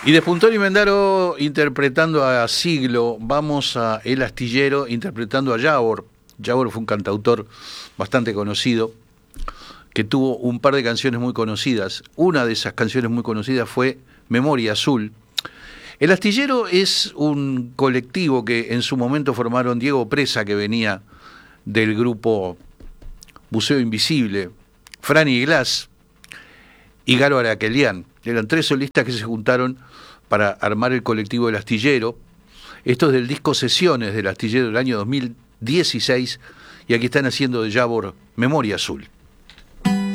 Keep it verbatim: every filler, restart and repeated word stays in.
Y de Puntón y Mendaro interpretando a Siglo, vamos a El Astillero interpretando a Yavor. Yavor fue un cantautor bastante conocido, que tuvo un par de canciones muy conocidas. Una de esas canciones muy conocidas fue Memoria Azul. El Astillero es un colectivo que en su momento formaron Diego Presa, que venía del grupo Buceo Invisible, Franny Glass y Garo Araquelian. Eran tres solistas que se juntaron para armar el colectivo del Astillero. Esto es del disco Sesiones del Astillero del año dos mil dieciséis, y aquí están haciendo de Yavor Memoria Azul.